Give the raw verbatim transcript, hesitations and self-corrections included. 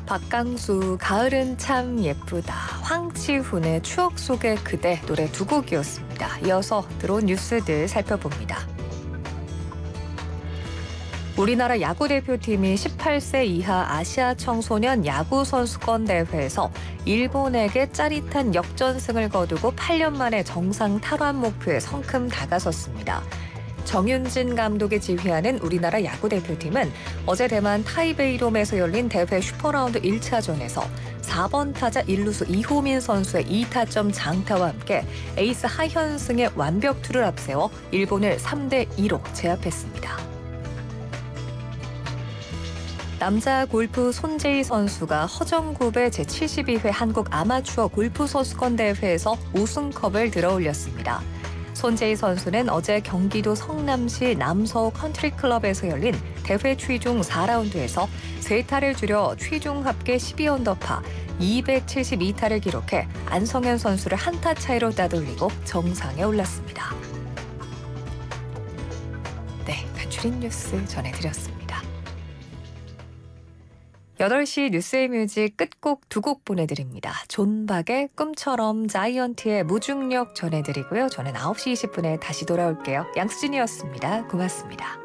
박강수 가을은 참 예쁘다. 황치훈의 추억 속의 그대 노래 두 곡이었습니다. 이어서 들어온 뉴스들 살펴봅니다. 우리나라 야구 대표팀이 십팔 세 이하 아시아 청소년 야구 선수권 대회에서 일본에게 짜릿한 역전승을 거두고 팔 년 만에 정상 탈환 목표에 성큼 다가섰습니다. 정윤진 감독이 지휘하는 우리나라 야구 대표팀은 어제 대만 타이베이돔에서 열린 대회 슈퍼라운드 일 차전에서 사 번 타자 일 루수 이호민 선수의 이 타점 장타와 함께 에이스 하현승의 완벽투를 앞세워 일본을 삼 대 이로 제압했습니다. 남자 골프 손재희 선수가 허정굽의 제칠십이 회 한국 아마추어 골프 선수권 대회에서 우승컵을 들어올렸습니다. 손재희 선수는 어제 경기도 성남시 남서호 컨트리클럽에서 열린 대회 최종 사 라운드에서 세 타를 줄여 최종 합계 십이 언더파 이백칠십이 타를 기록해 안성현 선수를 한 타 차이로 따돌리고 정상에 올랐습니다. 네, 간추린 뉴스 전해드렸습니다. 여덟 시 뉴스의 뮤직 끝곡 두 곡 보내드립니다. 존박의 꿈처럼, 자이언티의 무중력 전해드리고요. 저는 아홉 시 이십 분에 다시 돌아올게요. 양수진이었습니다. 고맙습니다.